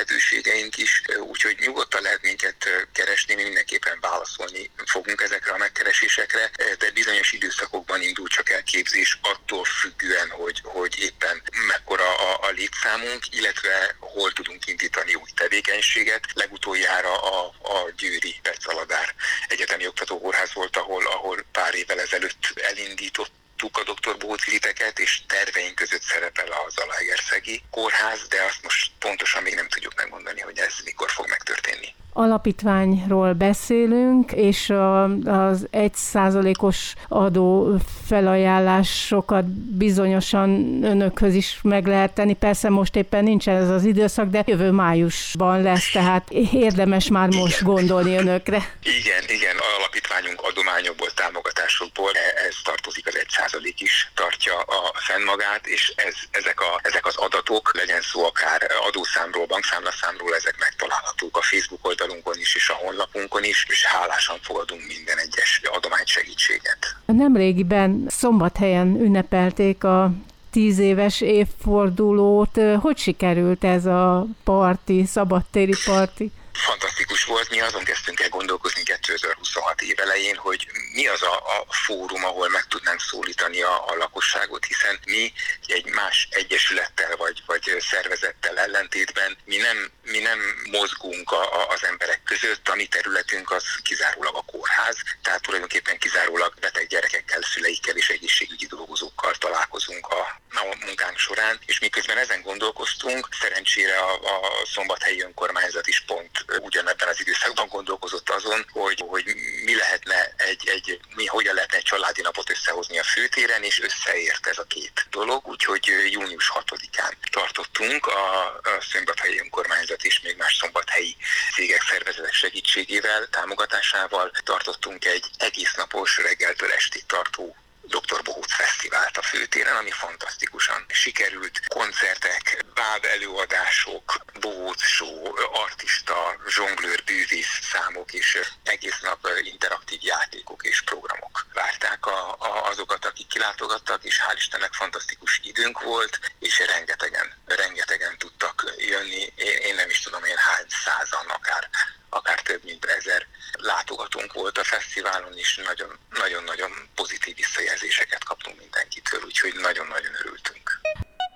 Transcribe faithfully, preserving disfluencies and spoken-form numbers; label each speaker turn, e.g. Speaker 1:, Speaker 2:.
Speaker 1: lehetőségeink is, úgyhogy nyugodtan lehet minket keresni, mi mindenképpen válaszolni fogunk ezekre a megkeresésekre, de bizonyos időszakokban indul csak el képzés attól függően, hogy, hogy éppen mekkora a, a létszámunk, illetve hol tudunk indítani új tevékenységet. Legutoljára a, a győri Petszalagár Egyetemi Oktatókórház volt, ahol, ahol pár évvel ezelőtt elindított a doktor Bohóc-riteket, és terveink között szerepel a Zalaegerszegi kórház, de azt most pontosan még nem tudjuk megmondani, hogy ez mikor fog megtörténni.
Speaker 2: Alapítványról beszélünk, és az egy százalékos adó felajánlásokat bizonyosan önökhöz is meg lehet tenni. Persze most éppen nincsen ez az időszak, de jövő májusban lesz, tehát érdemes már most igen. gondolni önökre.
Speaker 1: Igen, igen, alapítványunk adományokból, támogatásokból, ez tartozik, az egy százalék is tartja a fennmagát, és ez, ezek, a, ezek az adatok, legyen szó akár adószámról, bankszámlaszámról, ezek megtalálhatók a Facebook oldalunkon is, és a honlapunkon is, és hálásan fogadunk minden egyes adománysegítséget.
Speaker 2: Nemrégiben Szombathelyen ünnepelték a tíz éves évfordulót. Hogy sikerült ez a parti, szabadtéri parti?
Speaker 1: Fantasztikus volt, mi azon kezdtünk el gondolkozni kétezer-huszonhat év elején, hogy mi az a, a fórum, ahol meg tudnánk szólítani a, a lakosságot, hiszen mi egy más egyesülettel vagy, vagy szervezettel ellentétben mi nem, mi nem mozgunk a, a, az emberek között, a mi területünk az kizárólag a kórház, tehát tulajdonképpen kizárólag beteg gyerekekkel, szüleikkel és egészségügyi dolgozókkal találkozunk a, a munkánk során, és miközben ezen gondolkoztunk, szerencsére a, a Szombathelyi önkormányzat is pont ugyanebben az időszakban gondolkozott azon, hogy, hogy mi lehetne egy, egy, mi hogyan lehetne egy családi napot összehozni a főtéren, és összeért ez a két dolog, úgyhogy június hatodikán tartottunk a, a Szombathelyi önkormányzat és még más szombathelyi cégek, szervezetek segítségével, támogatásával tartottunk egy egésznapos reggeltől estig tartó doktor Bohóc Fesztivált a főtéren, ami fantasztikusan sikerült. Koncertek, báb előadások, Bohóc show, artista, zsonglőr, bűvész számok és egész nap interaktív játékok és programok várták a, a, azokat, akik kilátogattak, és hál' Istennek fantasztikus időnk volt, és rengetegen, rengetegen tudtak jönni. Én, én nem is tudom, én hány százan, akár akár több mint ezer látogatónk volt a fesztiválon is, nagyon-nagyon pozitív visszajelzéseket kaptunk mindenkitől, úgyhogy nagyon-nagyon